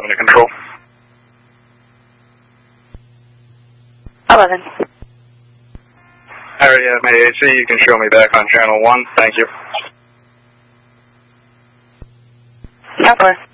11 to control. 11. Area MAAC, you can show me back on channel 1. Thank you. Southwest.